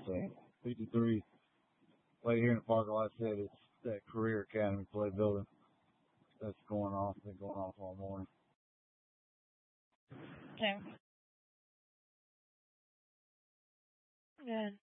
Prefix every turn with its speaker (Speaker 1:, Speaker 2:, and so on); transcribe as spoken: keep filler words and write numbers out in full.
Speaker 1: saying. fifty-three, right here in the park, like I said, it's that Career Academy play building that's going off. Been going off all morning.
Speaker 2: Okay. Good.